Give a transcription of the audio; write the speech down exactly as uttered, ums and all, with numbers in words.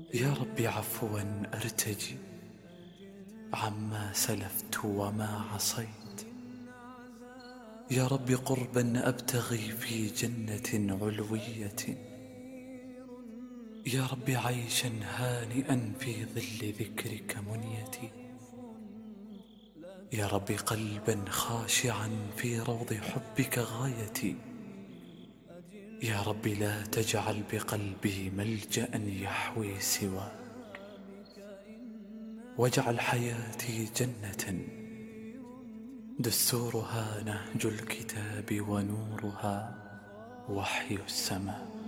يا رب عفوا أرتجي عما سلفت وما عصيت. يا رب قربا أبتغي في جنة علوية. يا رب عيشا هانئا في ظل ذكرك منيتي. يا رب قلبا خاشعا في روض حبك غايتي. يا رب لا تجعل بقلبي ملجأ يحوي سواك. واجعل حياتي جنة دستورها نهج الكتاب ونورها وحي السماء.